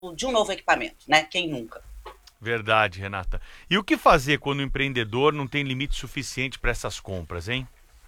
de um novo equipamento, né? Quem nunca? Verdade, Renata. E o que fazer quando o empreendedor não tem limite suficiente para essas compras, hein?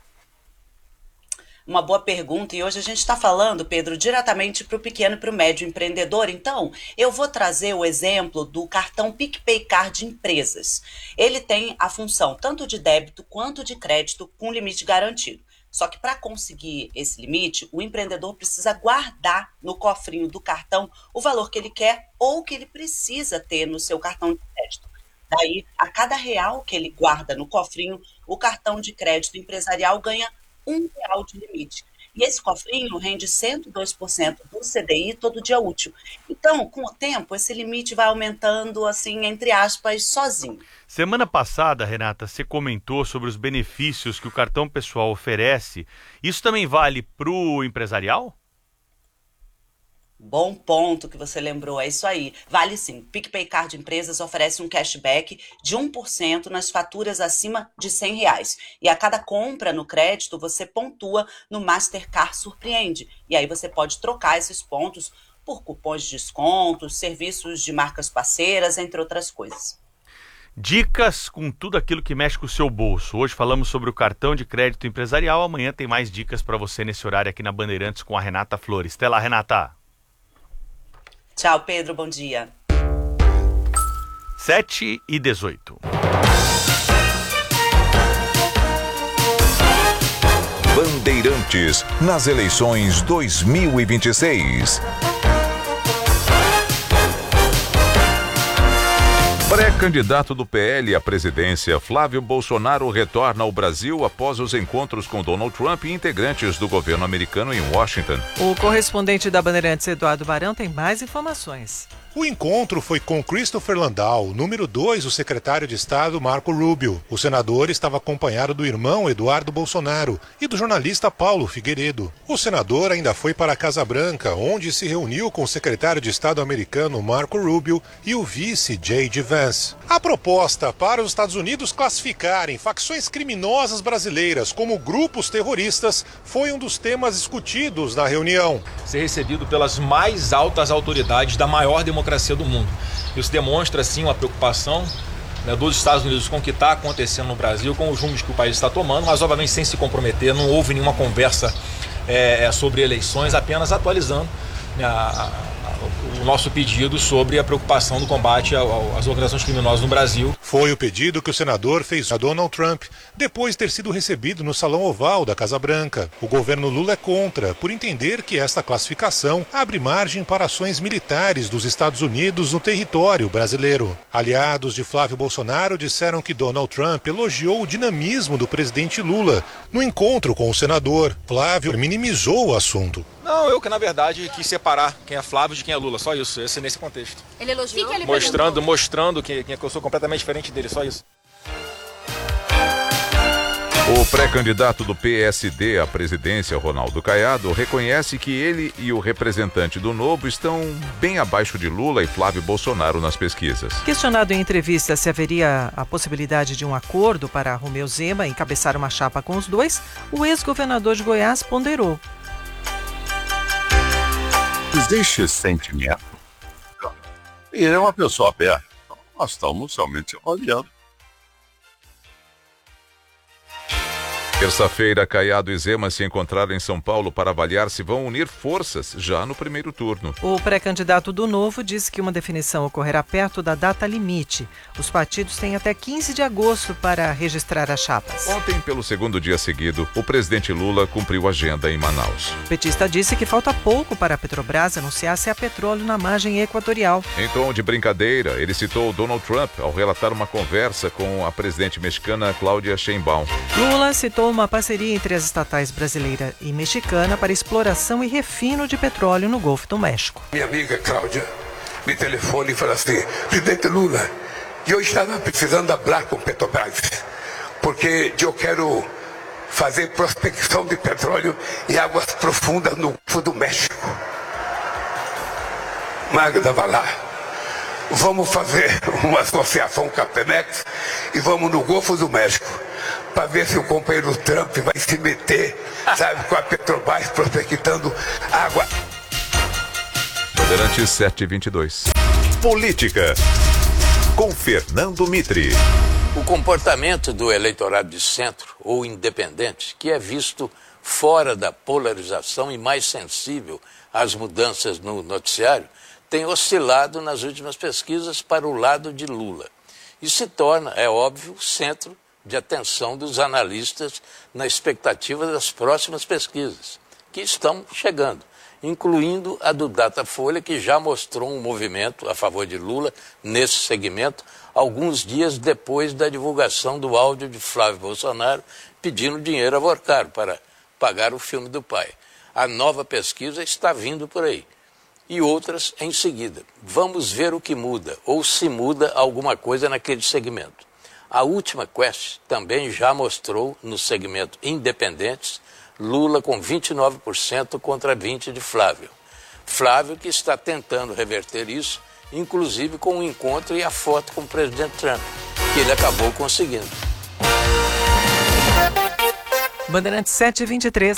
Uma boa pergunta, e hoje a gente está falando, Pedro, diretamente para o pequeno e para o médio empreendedor. Então, eu vou trazer o exemplo do cartão PicPay Card Empresas. Ele tem a função tanto de débito quanto de crédito com limite garantido. Só que para conseguir esse limite, o empreendedor precisa guardar no cofrinho do cartão o valor que ele quer ou que ele precisa ter no seu cartão de crédito. Daí, a cada real que ele guarda no cofrinho, o cartão de crédito empresarial ganha R$ 1 de limite. E esse cofrinho rende 102% do CDI todo dia útil. Então, com o tempo, esse limite vai aumentando, assim, entre aspas, sozinho. Semana passada, Renata, você comentou sobre os benefícios que o cartão pessoal oferece. Isso também vale para o empresarial? Bom ponto que você lembrou, é isso aí. Vale sim. PicPay Card Empresas oferece um cashback de 1% nas faturas acima de R$ 100. E a cada compra no crédito, você pontua no Mastercard Surpreende. E aí você pode trocar esses pontos por cupons de descontos, serviços de marcas parceiras, entre outras coisas. Dicas com tudo aquilo que mexe com o seu bolso. Hoje falamos sobre o cartão de crédito empresarial. Amanhã tem mais dicas para você nesse horário aqui na Bandeirantes com a Renata Flores. Até lá, Renata. Tchau, Pedro. Bom dia. 7h18. Bandeirantes nas eleições 2026. Pré-candidato do PL à presidência, Flávio Bolsonaro retorna ao Brasil após os encontros com Donald Trump e integrantes do governo americano em Washington. O correspondente da Bandeirantes, Eduardo Barão, tem mais informações. O encontro foi com Christopher Landau, número 2 do secretário de Estado Marco Rubio. O senador estava acompanhado do irmão Eduardo Bolsonaro e do jornalista Paulo Figueiredo. O senador ainda foi para a Casa Branca, onde se reuniu com o secretário de Estado americano Marco Rubio e o vice J.D. Vance. A proposta para os Estados Unidos classificarem facções criminosas brasileiras como grupos terroristas foi um dos temas discutidos na reunião. Ser recebido pelas mais altas autoridades da maior democracia do mundo. Isso demonstra, sim, uma preocupação, né, dos Estados Unidos com o que está acontecendo no Brasil, com os rumos que o país está tomando, mas obviamente sem se comprometer. Não houve nenhuma conversa sobre eleições, apenas atualizando, né, o nosso pedido sobre a preocupação do combate às organizações criminosas no Brasil. Foi o pedido que o senador fez a Donald Trump, depois de ter sido recebido no Salão Oval da Casa Branca. O governo Lula é contra, por entender que esta classificação abre margem para ações militares dos Estados Unidos no território brasileiro. Aliados de Flávio Bolsonaro disseram que Donald Trump elogiou o dinamismo do presidente Lula no encontro com o senador. Flávio minimizou o assunto. Não, eu que na verdade quis separar quem é Flávio de quem é Lula, só isso, esse nesse contexto. Ele elogiou? Que ele mostrando que eu sou completamente diferente dele, só isso. O pré-candidato do PSD à presidência, Ronaldo Caiado, reconhece que ele e o representante do Novo estão bem abaixo de Lula e Flávio Bolsonaro nas pesquisas. Questionado em entrevista se haveria a possibilidade de um acordo para Romeu Zema encabeçar uma chapa com os dois, o ex-governador de Goiás ponderou. Existe esse sentimento. Ele é uma pessoa aberta. Nós estamos somente olhando. Terça-feira, Caiado e Zema se encontraram em São Paulo para avaliar se vão unir forças já no primeiro turno. O pré-candidato do Novo disse que uma definição ocorrerá perto da data limite. Os partidos têm até 15 de agosto para registrar as chapas. Ontem, pelo segundo dia seguido, o presidente Lula cumpriu agenda em Manaus. O petista disse que falta pouco para a Petrobras anunciar se há petróleo na margem equatorial. Em tom de brincadeira, ele citou Donald Trump ao relatar uma conversa com a presidente mexicana Cláudia Sheinbaum. Lula citou uma parceria entre as estatais brasileira e mexicana para exploração e refino de petróleo no Golfo do México. Minha amiga Cláudia me telefona e fala assim: presidente Lula, eu estava precisando falar com Petrobras, porque eu quero fazer prospecção de petróleo em águas profundas no Golfo do México. Magda, vai lá. Vamos fazer uma associação com a Pemex e vamos no Golfo do México para ver se o companheiro Trump vai se meter, sabe, com a Petrobras prospectando água. Bandeirantes 722. Política, com Fernando Mitre. O comportamento do eleitorado de centro ou independente, que é visto fora da polarização e mais sensível às mudanças no noticiário, tem oscilado nas últimas pesquisas para o lado de Lula. E se torna, é óbvio, centro de atenção dos analistas na expectativa das próximas pesquisas, que estão chegando, incluindo a do Datafolha, que já mostrou um movimento a favor de Lula nesse segmento, alguns dias depois da divulgação do áudio de Flávio Bolsonaro pedindo dinheiro a Vorcaro para pagar o filme do pai. A nova pesquisa está vindo por aí. E outras em seguida. Vamos ver o que muda, ou se muda alguma coisa naquele segmento. A última Quest também já mostrou no segmento independentes Lula com 29% contra 20% de Flávio. Flávio que está tentando reverter isso, inclusive com o encontro e a foto com o presidente Trump, que ele acabou conseguindo. Bandeirantes 723.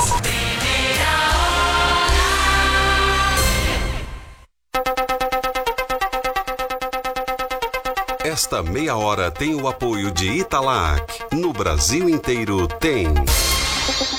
Esta meia hora tem o apoio de Italac. No Brasil inteiro tem.